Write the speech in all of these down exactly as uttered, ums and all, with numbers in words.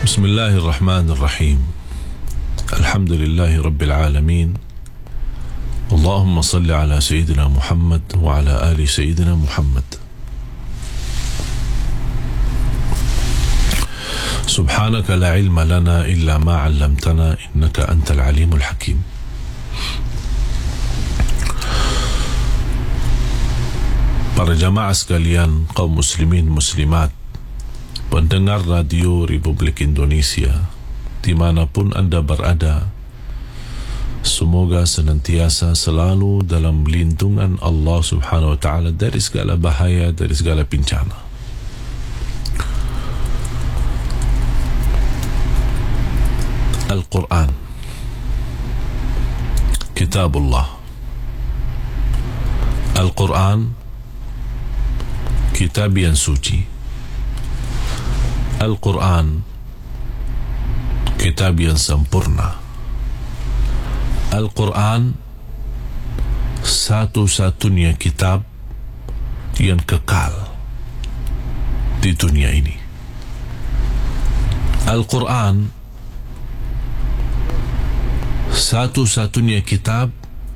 Bismillahirrahmanirrahim. Alhamdulillahi Rabbil Alamin. Allahumma salli ala Sayyidina Muhammad wa ala ali Sayyidina Muhammad. Subhanaka la ilma lana illa ma 'allamtana innaka antal alimul hakim. Para jamaah sekalian, kaum muslimin muslimat, pendengar radio Republik Indonesia dimanapun anda berada, semoga senantiasa selalu dalam lindungan Allah Subhanahu wa ta'ala dari segala bahaya, dari segala bencana. Al-Quran, Kitabullah. Al-Quran, kitab yang suci. Al-Quran, kitab yang sempurna. Al-Quran, satu-satunya kitab yang kekal di dunia ini. Al-Quran, satu-satunya kitab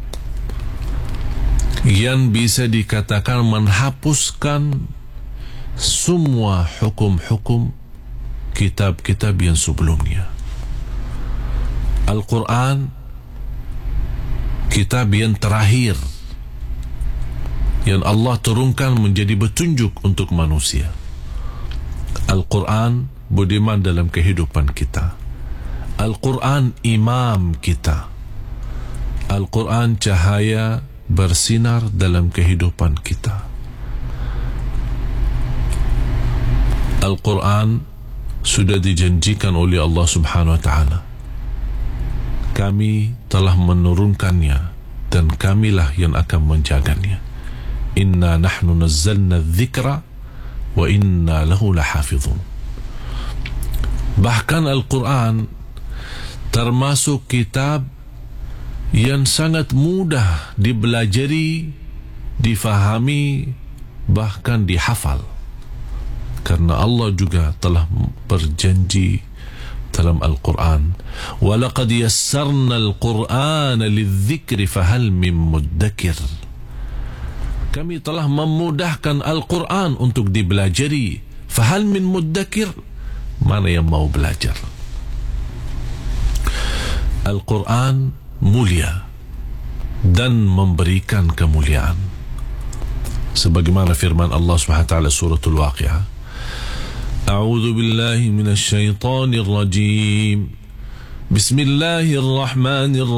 yang bisa dikatakan menghapuskan semua hukum-hukum kitab-kitab yang sebelumnya. Al-Quran, kitab yang terakhir yang Allah turunkan menjadi petunjuk untuk manusia. Al-Quran budiman dalam kehidupan kita. Al-Quran imam kita. Al-Quran cahaya bersinar dalam kehidupan kita. Al-Quran sudah dijanjikan oleh Allah Subhanahu wa ta'ala. Kami telah menurunkannya dan kamilah yang akan menjaganya. Inna nahnu nazzalna dzikra wa inna lahu lahafizun. Bahkan Al-Quran termasuk kitab yang sangat mudah dibelajari, difahami, bahkan dihafal, karena Allah juga telah berjanji dalam Al-Quran, وَلَقَدْ يَسَّرْنَا الْقُرْآنَ لِلذِّكْرِ فَهَلْ مِن مُدَّكِرٍ. Kami telah memudahkan Al-Quran untuk dibelajari. فَهَلْ مِن مُدَّكِرٍ, mana yang mau belajar? Al-Quran mulia dan memberikan kemuliaan, sebagaimana firman Allah Subhanahu wa ta'ala suratul Waqiah, A'udzu billahi minasy syaithanir rajim. Bismillahirrahmanirrahim.